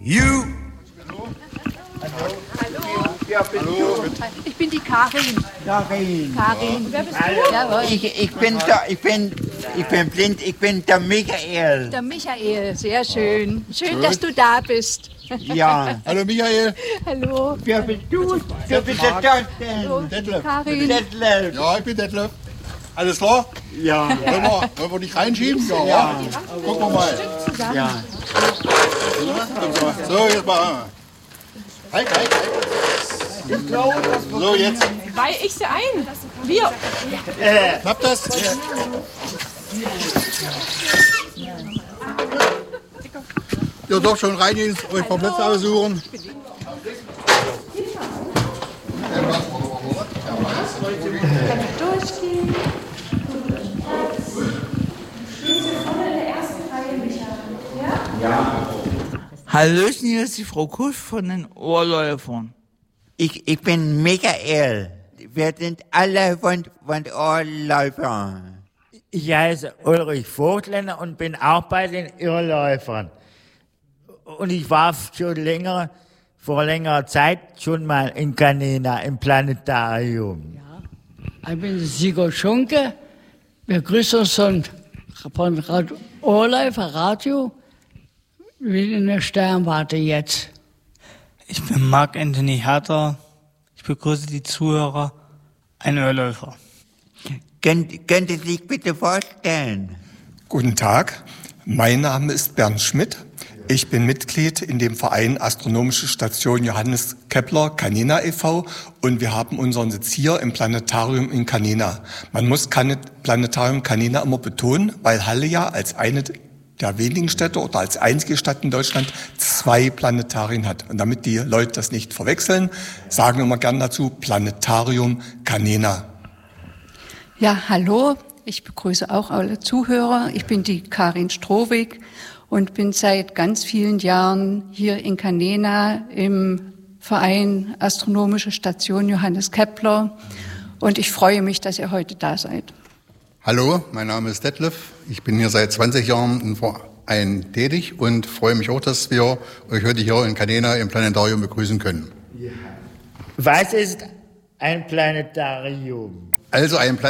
You. Hallo. Ich bin die Karin. Karin. Wer bist du? Jawohl. Ich bin blind, ich bin der Michael. Der Michael, sehr schön. Schön, dass du da bist. Ja. Hallo Michael. Hallo. Wer bist du? Wer bist du denn? Detlef. Karin. Detlef. Ja, ich bin Detlef. Alles klar? Ja. Wollen wir dich reinschieben? Ja. Gucken wir mal. Ja. So, jetzt mal. Halt. So, jetzt. Weih ich sie ein. Wir. Klappt das? Ihr dürft schon reingehen, euch ein paar Plätze aussuchen. Durchgehen. Hallöchen, hier ist die Frau Kusch von den Ohrläufern. Ich bin Michael. Wir sind alle von Ohrläufern. Ich heiße Ulrich Vogtländer und bin auch bei den Irrläufern. Und ich war vor längerer Zeit schon mal in Canena im Planetarium. Ich bin Sigurd Schunke. Wir grüßen uns von Ohrläufer Radio. Wir sind in der Sternwarte jetzt. Ich bin Marc Anthony Herter. Ich begrüße die Zuhörer, ein Ohrläufer. Könnt ihr sich bitte vorstellen? Guten Tag, mein Name ist Bernd Schmidt. Ich bin Mitglied in dem Verein Astronomische Station Johannes Kepler Canena e.V. und wir haben unseren Sitz hier im Planetarium in Canena. Man muss Planetarium Canena immer betonen, weil Halle ja als eine der wenigen Städte oder als einzige Stadt in Deutschland 2 Planetarien hat. Und damit die Leute das nicht verwechseln, sagen wir immer gern dazu Planetarium Canena. Ja, hallo. Ich begrüße auch alle Zuhörer. Ich bin die Karin Strohwig und bin seit ganz vielen Jahren hier in Canena im Verein Astronomische Station Johannes Kepler. Und ich freue mich, dass ihr heute da seid. Hallo, mein Name ist Detlef. Ich bin hier seit 20 Jahren im Verein tätig und freue mich auch, dass wir euch heute hier in Canena im Planetarium begrüßen können. Was ist ein Planetarium? Also ein